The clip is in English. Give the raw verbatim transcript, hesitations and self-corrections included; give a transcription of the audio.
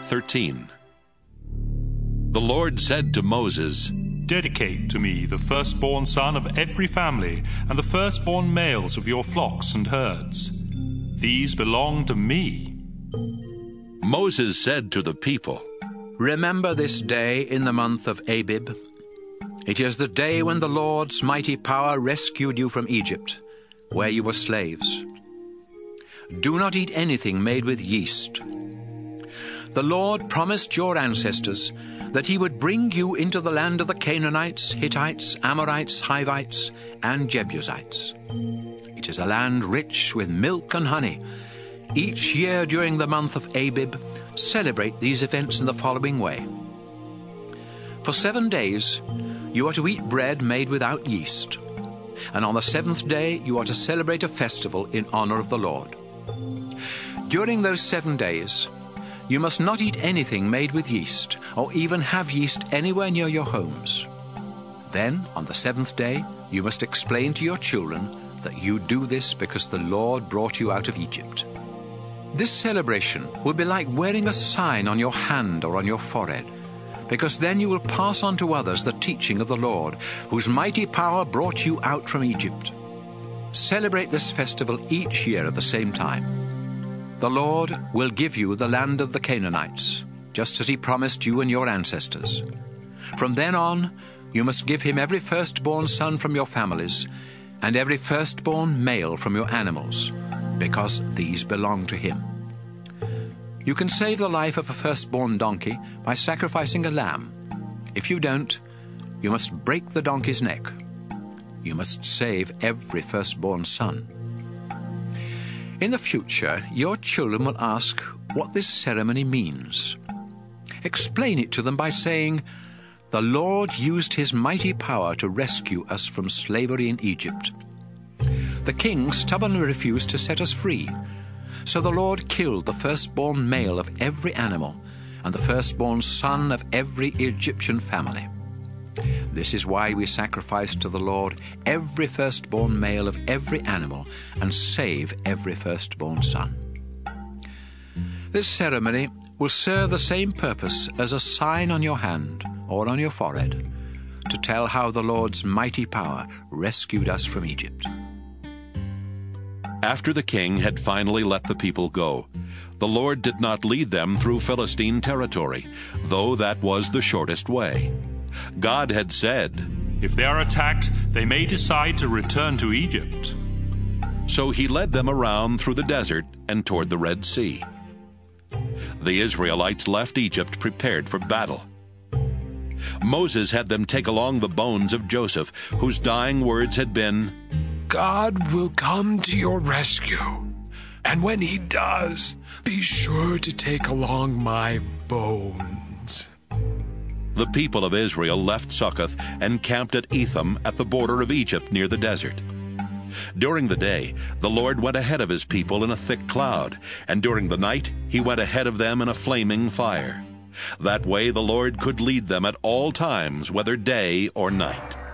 thirteen. The Lord said to Moses, "Dedicate to me the firstborn son of every family and the firstborn males of your flocks and herds. These belong to me." Moses said to the people, "Remember this day in the month of Abib. It is the day when the Lord's mighty power rescued you from Egypt, where you were slaves. Do not eat anything made with yeast. The Lord promised your ancestors that he would bring you into the land of the Canaanites, Hittites, Amorites, Hivites, and Jebusites. It is a land rich with milk and honey. Each year during the month of Abib, celebrate these events in the following way. For seven days, you are to eat bread made without yeast, and on the seventh day you are to celebrate a festival in honor of the Lord. During those seven days, you must not eat anything made with yeast, or even have yeast anywhere near your homes. Then, on the seventh day, you must explain to your children that you do this because the Lord brought you out of Egypt. This celebration will be like wearing a sign on your hand or on your forehead, because then you will pass on to others the teaching of the Lord, whose mighty power brought you out from Egypt. Celebrate this festival each year at the same time. The Lord will give you the land of the Canaanites, just as he promised you and your ancestors. From then on, you must give him every firstborn son from your families, and every firstborn male from your animals, because these belong to him. You can save the life of a firstborn donkey by sacrificing a lamb. If you don't, you must break the donkey's neck. You must save every firstborn son. In the future, your children will ask what this ceremony means. Explain it to them by saying, "The Lord used his mighty power to rescue us from slavery in Egypt. The king stubbornly refused to set us free, so the Lord killed the firstborn male of every animal and the firstborn son of every Egyptian family. This is why we sacrifice to the Lord every firstborn male of every animal and save every firstborn son." This ceremony will serve the same purpose as a sign on your hand or on your forehead to tell how the Lord's mighty power rescued us from Egypt. After the king had finally let the people go, the Lord did not lead them through Philistine territory, though that was the shortest way. God had said, "If they are attacked, they may decide to return to Egypt." So he led them around through the desert and toward the Red Sea. The Israelites left Egypt prepared for battle. Moses had them take along the bones of Joseph, whose dying words had been, "God will come to your rescue, and when he does, be sure to take along my bones." The people of Israel left Succoth and camped at Etham at the border of Egypt near the desert. During the day, the Lord went ahead of his people in a thick cloud, and during the night he went ahead of them in a flaming fire. That way the Lord could lead them at all times, whether day or night.